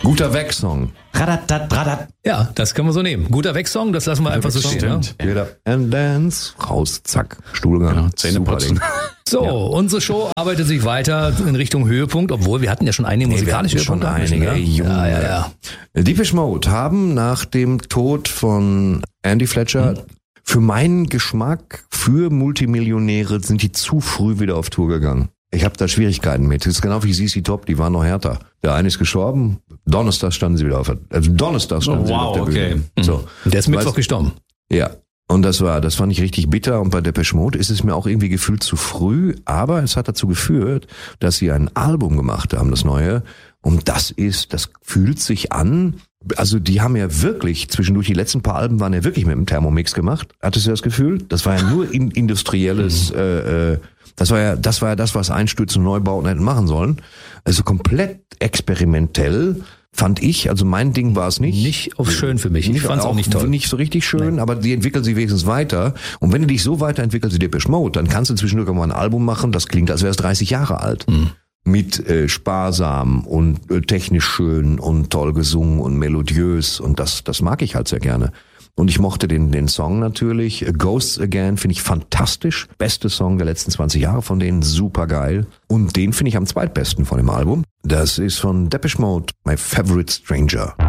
Guter Weg-Song. Ja, das können wir so nehmen. Guter Weg-Song, das lassen wir einfach so stehen. Ne? Get up and dance. Raus, zack, Stuhlgang. Ja, Zähne putzen. So, unsere Show arbeitet sich weiter in Richtung Höhepunkt, obwohl wir hatten ja schon einige musikalische schon Höhepunkte. einige. Junge. Ja. Depeche Mode haben nach dem Tod von Andy Fletcher für meinen Geschmack, für Multimillionäre sind die zu früh wieder auf Tour gegangen. Ich habe da Schwierigkeiten mit. Das ist genau wie ZZ Top, die waren noch härter. Der eine ist gestorben, Donnerstag standen sie wieder auf der Bühne. So. Und der ist Mittwoch gestorben. Ja. Und das fand ich richtig bitter. Und bei Depeche Mode ist es mir auch irgendwie gefühlt zu früh. Aber es hat dazu geführt, dass sie ein Album gemacht haben, das neue. Und das fühlt sich an. Also die haben ja wirklich, zwischendurch die letzten paar Alben waren ja wirklich mit dem Thermomix gemacht. Hattest du das Gefühl? Das war ja nur industrielles, das war ja das, was Einstürze und Neubauten hätten machen sollen. Also komplett experimentell. Fand ich, also mein Ding war es nicht. Nicht auf schön für mich. Ich fand es auch nicht toll. Nicht so richtig schön, aber die entwickeln sich wenigstens weiter. Und wenn du dich so weiterentwickelst wie Depeche Mode, dann kannst du zwischendurch mal ein Album machen, das klingt, als wäre es 30 Jahre alt. Mit sparsam und technisch schön und toll gesungen und melodiös. Und das mag ich halt sehr gerne. Und ich mochte den Song natürlich. Ghosts Again finde ich fantastisch. Beste Song der letzten 20 Jahre von denen. Super geil. Und den finde ich am zweitbesten von dem Album. Das ist von Depeche Mode, My Favorite Stranger.